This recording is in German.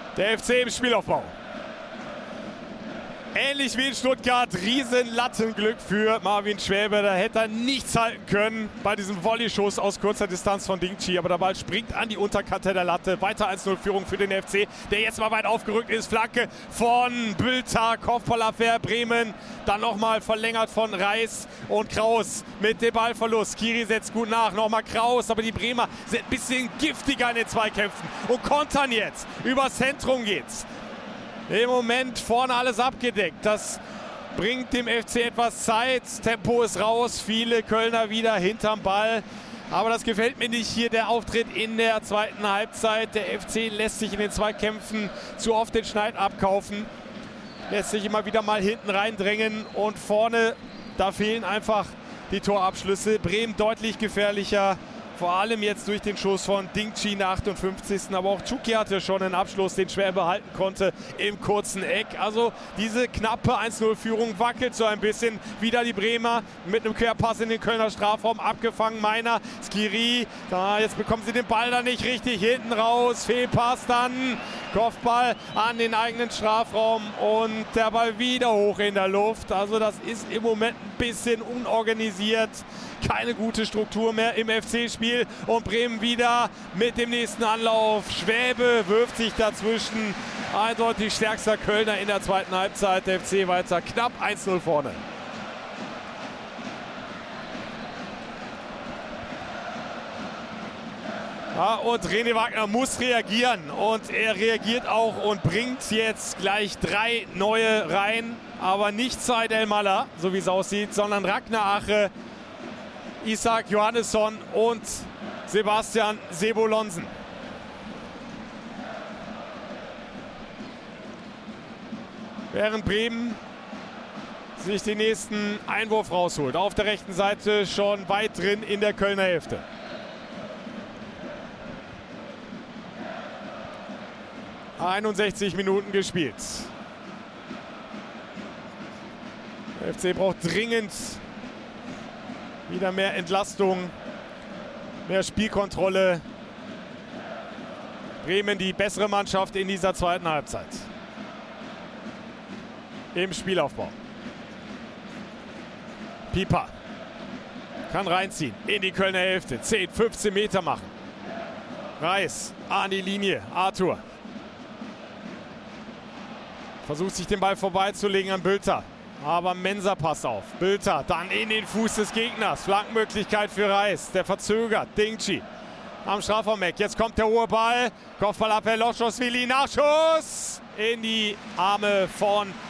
Der FC im Spielaufbau. Ähnlich wie in Stuttgart, riesen Lattenglück für Marvin Schwäbe. Da hätte er nichts halten können bei diesem Volleyschuss aus kurzer Distanz von Dingchi. Aber der Ball springt an die Unterkante der Latte. Weiter 1-0 Führung für den FC, der jetzt mal weit aufgerückt ist. Flanke von Bülter, Kopfballabwehr Bremen. Dann nochmal verlängert von Reis und Kraus mit dem Ballverlust. Skiri setzt gut nach, nochmal Kraus. Aber die Bremer sind ein bisschen giftiger in den Zweikämpfen und kontern jetzt. Übers Zentrum geht's. Im Moment vorne alles abgedeckt. Das bringt dem FC etwas Zeit. Tempo ist raus. Viele Kölner wieder hinterm Ball. Aber das gefällt mir nicht hier, der Auftritt in der zweiten Halbzeit. Der FC lässt sich in den Zweikämpfen zu oft den Schneid abkaufen. Lässt sich immer wieder mal hinten reindrängen. Und vorne, da fehlen einfach die Torabschlüsse. Bremen deutlich gefährlicher. Vor allem jetzt durch den Schuss von Dingchi in der 58. Aber auch Tschuki hatte schon einen Abschluss, den Schwäbe behalten konnte im kurzen Eck. Also diese knappe 1-0-Führung wackelt so ein bisschen. Wieder die Bremer mit einem Querpass in den Kölner Strafraum abgefangen. Meiner, Skiri, jetzt bekommen sie den Ball da nicht richtig hinten raus. Fehlpass dann, Kopfball an den eigenen Strafraum und der Ball wieder hoch in der Luft. Also das ist im Moment ein bisschen unorganisiert. Keine gute Struktur mehr im FC-Spiel und Bremen wieder mit dem nächsten Anlauf. Schwäbe wirft sich dazwischen. Eindeutig stärkster Kölner in der zweiten Halbzeit. Der FC weiter knapp 1-0 vorne. Ja, und René Wagner muss reagieren und er reagiert auch und bringt jetzt gleich 3 neue rein. Aber nicht Said El-Mallah, so wie es aussieht, sondern Ragnar Ache, Isaac Johannesson und Sebastian Sebolonsen. Während Bremen sich den nächsten Einwurf rausholt. Auf der rechten Seite schon weit drin in der Kölner Hälfte. ...61 Minuten gespielt. Der FC braucht dringend wieder mehr Entlastung, mehr Spielkontrolle. Bremen die bessere Mannschaft in dieser zweiten Halbzeit. Im Spielaufbau. Pieper kann reinziehen in die Kölner Hälfte. 10, 15 Meter machen. Reis an die Linie. Arthur versucht sich den Ball vorbeizulegen an Bülter. Aber Mensah passt auf. Bülter dann in den Fuß des Gegners. Flankenmöglichkeit für Reis. Der verzögert. Dingchi am Strafraum-Eck. Jetzt kommt der hohe Ball. Kopfballabwehr. Loschos-Willi. Nachschuss in die Arme von